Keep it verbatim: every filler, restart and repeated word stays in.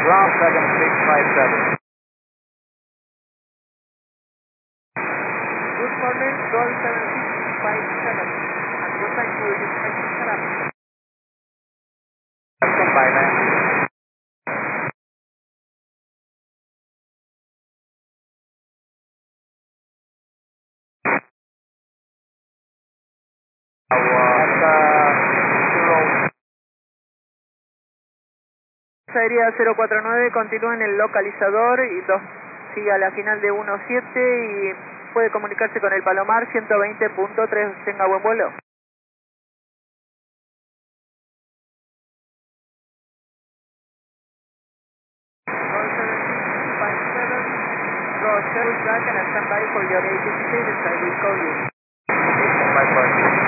Ground seven six five seven. Good morning, Gold seven six five seven. And what time will you expect to set up? Stand by, man. Aérea cero cuatro nueve, continúa en el localizador y dos, sigue a la final de uno siete y puede comunicarse con el Palomar ciento veinte punto tres. Tenga buen vuelo. Roger, back and stand by for your A T C, I will call you. Stand by,